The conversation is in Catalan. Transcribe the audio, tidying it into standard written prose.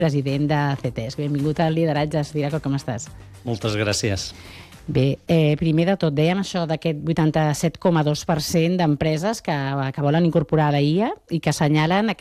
president de CETES. Benvingut al Lideratge, Ciraco, com estàs? Moltes gràcies. Bé, primer de tot, dèiem això d'aquest 87,2% d'empreses que volen incorporar la IA i que assenyalen